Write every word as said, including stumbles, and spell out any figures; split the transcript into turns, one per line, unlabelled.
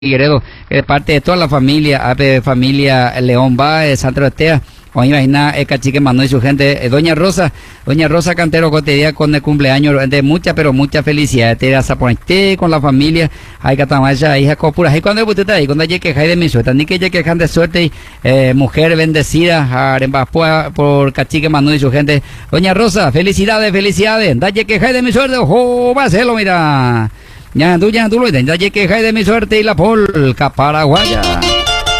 Figueredo, de parte de toda la familia, Ape, familia León Báez, Sandro Estea, o imagina el cacique Manuel y su gente, eh, doña Rosa, doña Rosa Cantero Cotería con el cumpleaños de mucha, pero mucha felicidad, te das a ponerte con la familia, hay catamaya, hija copura, y cuando usted ahí, cuando hay que de mi suerte, ni que ya que de suerte, eh, mujer bendecida, Arembapua por cacique Manuel y su gente, doña Rosa, felicidades, felicidades, dalle que de mi suerte, ojo, va a hacerlo, mira. Ya tú, ya tú lo intentas, ya que de mi suerte y la polca paraguaya.